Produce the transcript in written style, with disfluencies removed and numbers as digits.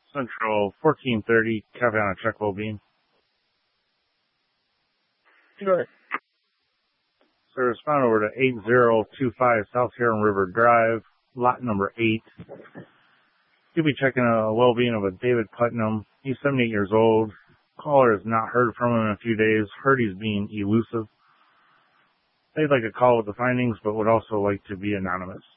Central 1430, Cafe on a Check Well-Being. Sure. So respond over to 8025 South Heron River Drive, lot number 8. You'll be checking a well-being of a David Putnam. He's 78 years old. Caller has not heard from him in a few days. Heard he's being elusive. They'd like a call with the findings, but would also like to be anonymous.